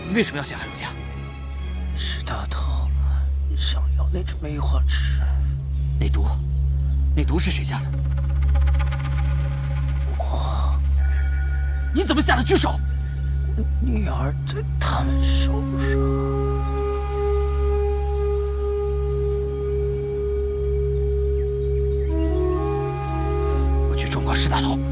你为什么要陷害陆家？ 是大头想要那只梅花池。 那毒，那毒是谁下的？ 我。 你怎么下得去手？ 女儿在他们手上。 我去状告石大头。